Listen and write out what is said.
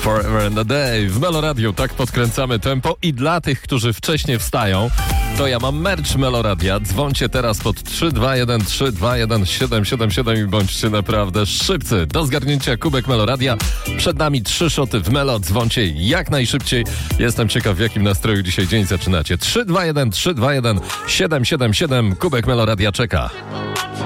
Forever and a Day w Meloradiu. Tak podkręcamy tempo i dla tych, którzy wcześniej wstają, to ja mam merch Meloradia. Dzwońcie teraz pod 321 321 777 i bądźcie naprawdę szybcy. Do zgarnięcia kubek Meloradia. Przed nami 3 szoty w Melo. Dzwońcie jak najszybciej. Jestem ciekaw, w jakim nastroju dzisiaj dzień zaczynacie. 321 321 777. Kubek Meloradia czeka.